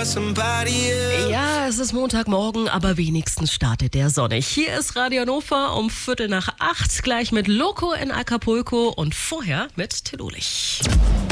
Ja, es ist Montagmorgen, aber wenigstens startet der sonnig. Hier ist Radio Hannover um 7:45, gleich mit Loco in Acapulco und vorher mit Till Ulich.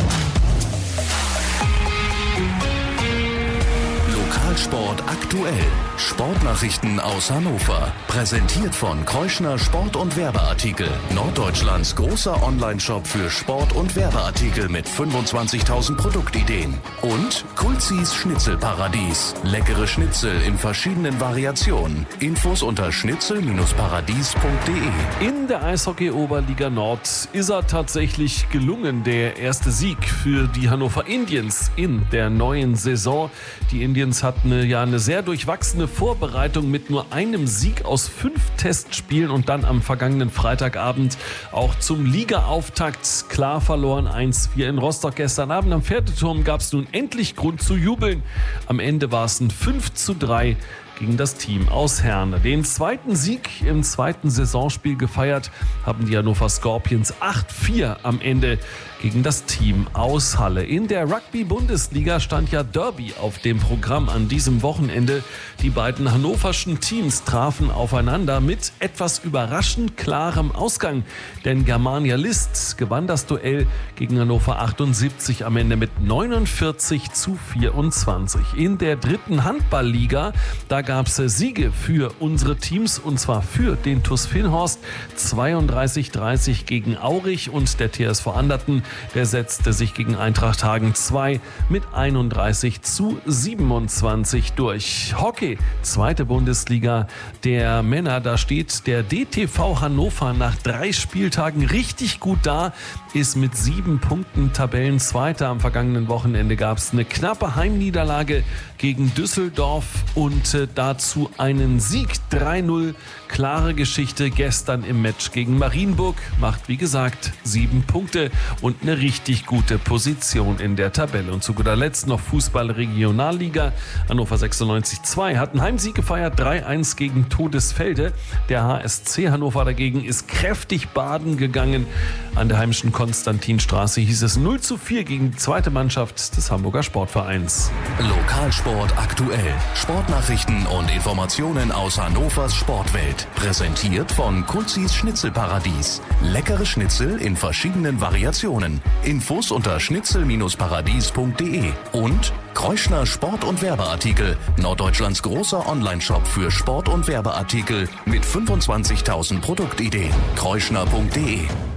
Lokalsport aktuell. Sportnachrichten aus Hannover. Präsentiert von Kreuschner Sport- und Werbeartikel. Norddeutschlands großer Onlineshop für Sport- und Werbeartikel mit 25.000 Produktideen. Und Kulzis Schnitzelparadies. Leckere Schnitzel in verschiedenen Variationen. Infos unter schnitzel-paradies.de. In der Eishockey-Oberliga Nord ist er tatsächlich gelungen. Der erste Sieg für die Hannover Indians in der neuen Saison. Die Indians hatten eine sehr durchwachsene Vorbereitung mit nur einem Sieg aus 5 Testspielen und dann am vergangenen Freitagabend auch zum Ligaauftakt klar verloren. 1-4 in Rostock gestern Abend. Am Pferdeturm gab es nun endlich Grund zu jubeln. Am Ende war es ein 5-3 gegen das Team aus Herne. Den zweiten Sieg im zweiten Saisonspiel gefeiert haben die Hannover Scorpions 8-4 am Ende gegen das Team aus Halle. In der Rugby-Bundesliga stand ja Derby auf dem Programm an diesem Wochenende. Die beiden hannoverschen Teams trafen aufeinander mit etwas überraschend klarem Ausgang. Denn Germania List gewann das Duell gegen Hannover 78 am Ende mit 49-24. In der dritten Handballliga, da gab es Siege für unsere Teams und zwar für den TuS Finnhorst 32-30 gegen Aurich und der TSV Anderten, der setzte sich gegen Eintracht Hagen 2 mit 31-27 durch. Hockey, zweite Bundesliga der Männer, da steht der DTV Hannover nach 3 Spieltagen richtig gut da, ist mit 7 Punkten Tabellenzweiter. Am vergangenen Wochenende gab es eine knappe Heimniederlage gegen Düsseldorf und dazu einen Sieg 3-0. Klare Geschichte gestern im Match gegen Marienburg. Macht wie gesagt 7 Punkte und eine richtig gute Position in der Tabelle. Und zu guter Letzt noch Fußball-Regionalliga. Hannover 96-2 hat einen Heimsieg gefeiert, 3-1 gegen Todesfelde. Der HSC Hannover dagegen ist kräftig baden gegangen. An der heimischen Konstantinstraße hieß es 0-4 gegen die zweite Mannschaft des Hamburger Sportvereins. Lokalsport aktuell. Sportnachrichten und Informationen aus Hannovers Sportwelt. Präsentiert von Kulzis Schnitzelparadies. Leckere Schnitzel in verschiedenen Variationen. Infos unter schnitzel-paradies.de. Und Kreuschner Sport- und Werbeartikel. Norddeutschlands großer Onlineshop für Sport- und Werbeartikel mit 25.000 Produktideen. Kreuschner.de